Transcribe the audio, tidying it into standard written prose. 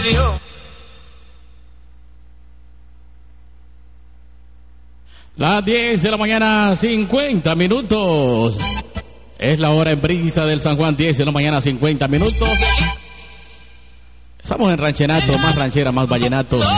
dio. Las 10 de la mañana, 50 minutos. Es la hora en brisa del San Juan, 10 de la mañana, 50 minutos. Estamos en ranchenato, más ranchera, más vallenato.